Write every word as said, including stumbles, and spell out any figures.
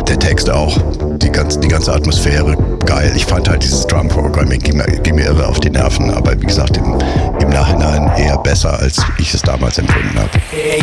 der Text auch, die ganze, die ganze Atmosphäre geil. Ich fand halt dieses Drum-Programming ging mir, ging mir irre auf die Nerven, aber wie gesagt, im, im Nachhinein eher besser, als ich es damals empfunden habe.